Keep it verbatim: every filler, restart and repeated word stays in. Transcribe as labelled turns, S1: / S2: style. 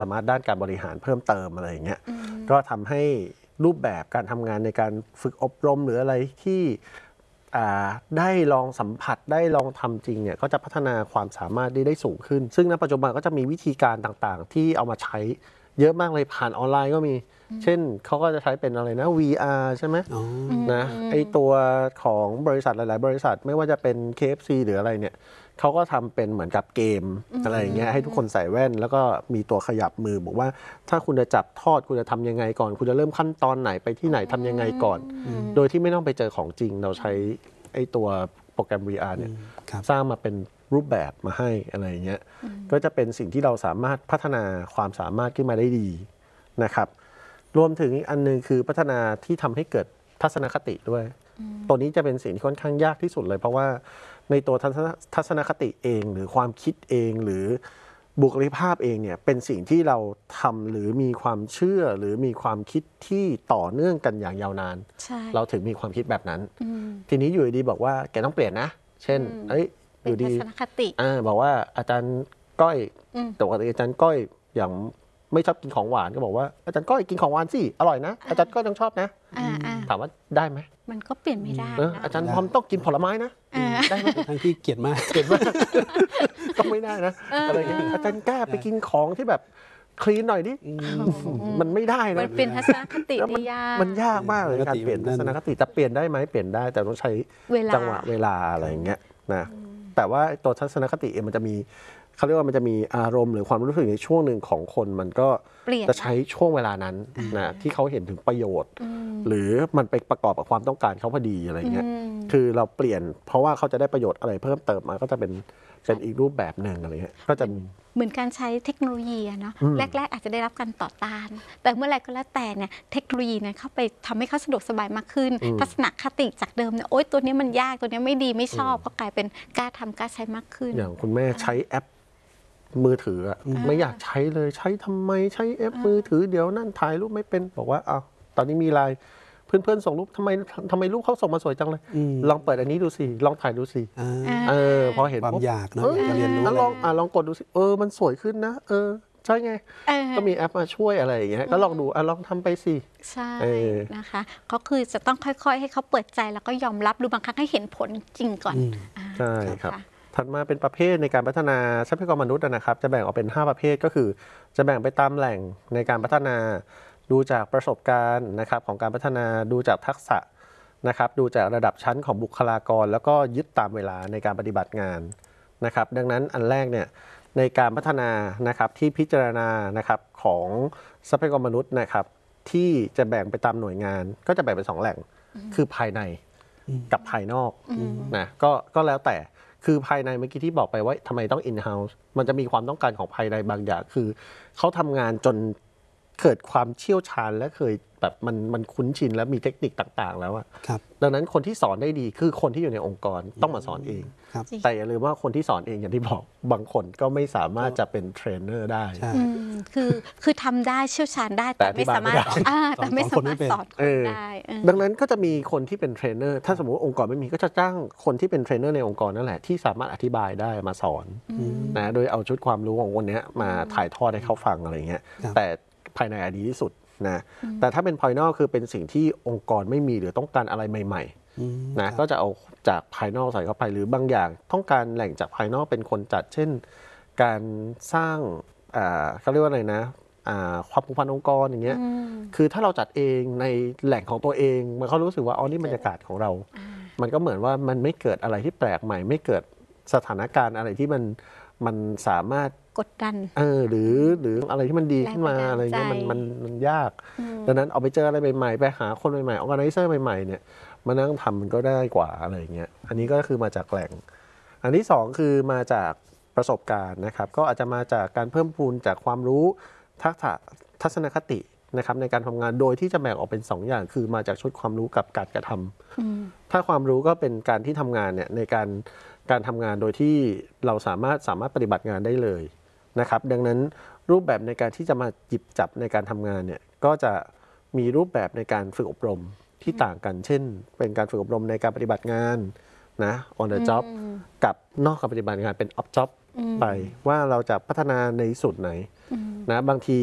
S1: สามารถด้านการบริหารเพิ่มเติมอะไรอย่างเงี้ยก็ทำให้รูปแบบการทำงานในการฝึกอบรมหรืออะไรที่ได้ลองสัมผัสได้ลองทำจริงเนี่ยก็จะพัฒนาความสามารถได้ได้สูงขึ้นซึ่งณปัจจุบันก็จะมีวิธีการต่างๆที่เอามาใช้เยอะมากเลยผ่านออนไลน์ก็มีเช่นเขาก็จะใช้เป็นอะไรนะ วี อาร์ ใช่ไหมนะไอตัวของบริษัทหลายๆบริษัทไม่ว่าจะเป็น เค เอฟ ซี หรืออะไรเนี่ยเขาก็ทำเป็นเหมือนกับเกมอะไรอย่างเงี้ยให้ทุกคนใส่แว่นแล้วก็มีตัวขยับมือบอกว่าถ้าคุณจะจับทอดคุณจะทำยังไงก่อนคุณจะเริ่มขั้นตอนไหนไปที่ไหนทำยังไงก่อนโดยที่ไม่ต้องไปเจอของจริงเราใช้ไอตัวโปรแกรม วี อาร์ เนี่ยสร้างมาเป็นรูปแบบมาให้อะไรอย่างเงี้ยก็จะเป็นสิ่งที่เราสามารถพัฒนาความสามารถขึ้นมาได้ดีนะครับรวมถึงอีกอันนึงคือพัฒนาที่ทำให้เกิดทัศนคติด้วยตัวนี้จะเป็นสิ่งที่ค่อนข้างยากที่สุดเลยเพราะว่าในตัวทัศนคติเองหรือความคิดเองหรือบุคลิกภาพเองเนี่ยเป็นสิ่งที่เราทำหรือมีความเชื่อหรือมีความคิดที่ต่อเนื่องกันอย่างยาวนานเราถึงมีความคิดแบบนั้นทีนี้อยู่ดีบอกว่าแกต้องเปลี่ยนนะเช่นเอ้ยอยู่ดีทัศนคติอ่าบอกว่าอาจารย์ก้อยปกติอาจารย์ก้อยอย่างไม่ชอบกินของหวานก็บอกว่าอาจารย์ก้อยกินของหวานสิอร่อยนะอาจารย์ก้อยต้องชอบนะถามว่าได้ไหมมันก็เปลี่ยนไม่ได้อาจารย์พร้อมต้องกินผลไม้นะได้ไหมทั้งที่เกลียดมากเกลียดมากก็ไม่ได้นะอะไรเงี้ยอาจารย์กล้าไปกินของที่แบบคลีนหน่อยดิมันไม่ได้นะมันเป็นทัศนคติที่ยากมันยากมากเลยการเปลี่ยนทัศนคติจะเปลี่ยนได้ไหมเปลี่ยนได้แต่ต้องใช้จังหวะเวลาอะไรอย่างเงี้ยนะแต่ว่าตัวทัศนคติเองมันจะมีเขาเรียกว่ามันจะมีอารมณ์หรือความรู้สึกในช่วงหนึ่งของคนมันก็จะใช้ช่วงเวลานั้นนะที่เขาเห็นถึงประโยชน์หรือมันไปประกอบกับความต้องการเขาพอดีอะไรเงี้ยคือเราเปลี่ยนเพราะว่าเขาจะได้ประโยชน์อะไรเพิ่มเติมมาก็จะเป็นเป็นอีกรูปแบบหนึ่งอะไรเงี้ยก็จะ
S2: เหมือนการใช้เทคโนโลยีเนาะแรกๆอาจจะได้รับการต่อต้านแต่เมื่อไหร่ก็แล้วแต่เนี่ยเทคโนโลยีนั้นเข้าไปทำให้เขาสะดวกสบายมากขึ้นทัศนคติจากเดิมเนี่ยโอ๊ยตัวนี้มันยากตัวนี้ไม่ดีไม่ชอบก็กลายเป็นกล้าทำกล้าใช้มากขึ้น
S1: อย่างคุณแม่ใช้แอปมือถืออะไม่อยากใช้เลยใช้ทำไมใช้แอปมือถือเดี๋ยวนั่นถ่ายรูปไม่เป็นบอกว่าอ้าวตอนนี้มีไลน์เพื่อนๆส่งรูปทำไมทำไมรูปเขาส่งมาสวยจังเลยลองเปิดอันนี้ดูสิลองถ่ายดูสิเออพอเห็น
S3: ความอยากเนาะอยากจะเรียนรู้
S1: แล้วลองอ่ะลองกดดูสิเออมันสวยขึ้นนะเออใช่ไงก็มีแอปมาช่วยอะไรอย่างเงี้ยก็ลองดูอ่ะลองทำไปสิ
S2: ใช่นะคะก็คือจะต้องค่อยๆให้เขาเปิดใจแล้วก็ยอมรับดูบางครั้งให้เห็นผลจริงก่อน
S1: ใช่ครับถัดมาเป็นประเภทในการพัฒนาทรัพยากรมนุษย์นะครับจะแบ่งออกเป็นห้าประเภทก็คือจะแบ่งไปตามแหล่งในการพัฒนาดูจากประสบการณ์นะครับของการพัฒนาดูจากทักษะนะครับดูจากระดับชั้นของบุคลากรแล้วก็ยึดตามเวลาในการปฏิบัติงานนะครับดังนั้นอันแรกเนี่ยในการพัฒนานะครับที่พิจารณานะครับของทรัพยากรมนุษย์นะครับที่จะแบ่งไปตามหน่วยงานก็จะแบ่งเป็นสองแหล่งคือภายในกับภายนอกนะก็ก็แล้วแต่คือภายในเมื่อกี้ที่บอกไปว่าทำไมต้อง in-house มันจะมีความต้องการของภายในบางอย่างคือเขาทำงานจนเกิดความเชี่ยวชาญและเคยแบบมันมันคุ้นชินและมีเทคนิคต่างๆแล้วอะดังนั้นคนที่สอนได้ดีคือคนที่อยู่ในองค์กรต้องมาสอนเองแต่อย่าลืมว่าคนที่สอนเองอย่างที่บอกบางคนก็ไม่สามารถจะเป็นเทรนเนอร์ได้
S2: คือคือทำได้เชี่ยวชาญได้แต่ไม่สามารถแต่ไม่สามารถสอนคนได้
S1: ดังนั้นก็จะมีคนที่เป็นเทรนเนอร์ถ้าสมมติองค์กรไม่มีก็จะจ้างคนที่เป็นเทรนเนอร์ในองค์กรนั่นแหละที่สามารถอธิบายได้มาสอนนะโดยเอาชุดความรู้ของคนนี้มาถ่ายทอดให้เขาฟังอะไรเงี้ยแต่ภายในอดีที่สุดนะแต่ถ้าเป็นภายนอกคือเป็นสิ่งที่องค์กรไม่มีหรือต้องการอะไรใหม่ๆนะก็จะเอาจากภายนอกใส่เข้าไปหรือบางอย่างต้องการแหล่งจากภายนอกเป็นคนจัดเช่นการสร้างเขาเรียกว่าอะไรนะความผูกพันองค์กรอย่างเงี้ยคือถ้าเราจัดเองในแหล่งของตัวเองมันเขารู้สึกว่าอ๋อนี่บรรยากาศของเรามันก็เหมือนว่ามันไม่เกิดอะไรที่แปลกใหม่ไม่เกิดสถานการณ์อะไรที่มันมันสามารถ
S2: กดดัน
S1: เออหรือหรืออะไรที่มันดีขึ้นมาอะไรเงี้ยมันมันมันยากดังนั้นเอาไปเจออะไรใหม่ๆไปหาคนใหม่ๆออร์แกไนเซอร์ใหม่ๆเนี่ยมานั่งทำมันก็ได้กว่าอะไรเงี้ยอันนี้ก็คือมาจากแหล่งอันที่สองคือมาจากประสบการณ์นะครับก็อาจจะมาจากการเพิ่มพูนจากความรู้ทักษะทัศนคตินะครับในการทำงานโดยที่จะแบ่งออกเป็นสองอย่างคือมาจากชุดความรู้กับการกระทำถ้าความรู้ก็เป็นการที่ทำงานเนี่ยในการการทำงานโดยที่เราสามารถสามารถปฏิบัติงานได้เลยนะครับดังนั้นรูปแบบในการที่จะมาหยิบจับในการทำงานเนี่ยก็จะมีรูปแบบในการฝึกอบรมที่ต่างกันเช่นเป็นการฝึกอบรมในการปฏิบัติงานนะ on the job กับนอกการปฏิบัติงานเป็น off job ไปว่าเราจะพัฒนาในสุดไหนนะบางที